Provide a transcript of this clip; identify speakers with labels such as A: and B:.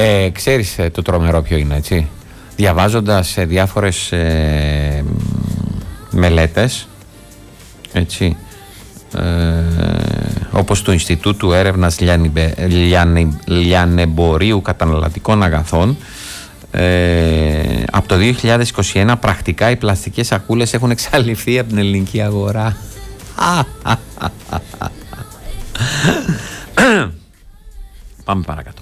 A: Ξέρεις το τρομερό ποιο είναι, έτσι? Διαβάζοντας διάφορες μελέτες, έτσι, όπως του Ινστιτούτου Έρευνας Λιανεμπορίου Καταναλωτικών Αγαθών, από το 2021 πρακτικά οι πλαστικές σακούλες έχουν εξαλειφθεί από την ελληνική αγορά. Πάμε παρακάτω.